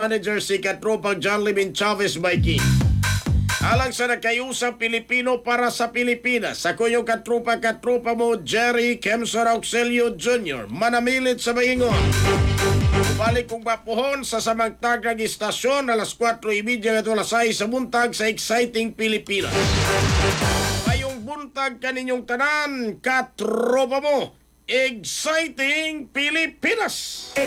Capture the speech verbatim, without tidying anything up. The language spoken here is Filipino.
manager si katropang John Limin Chavez Mikey. Alang sa nagkayusang Pilipino para sa Pilipinas, ako yung katropa-katropa mo, Jerry Kemsor Auxilio Junior Manamilit sa maingon. Balik kong mapuhon sa samagtagang istasyon alas kwatro y media at alas sais sa buntag sa Exciting Pilipinas. Ngayong buntag kaninyong tanan, katropa mo, Exciting Pilipinas!